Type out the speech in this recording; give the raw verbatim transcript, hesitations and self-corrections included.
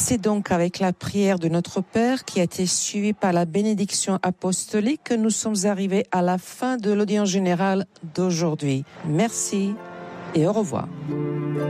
C'est donc avec la prière de notre Père qui a été suivie par la bénédiction apostolique que nous sommes arrivés à la fin de l'audience générale d'aujourd'hui. Merci et au revoir.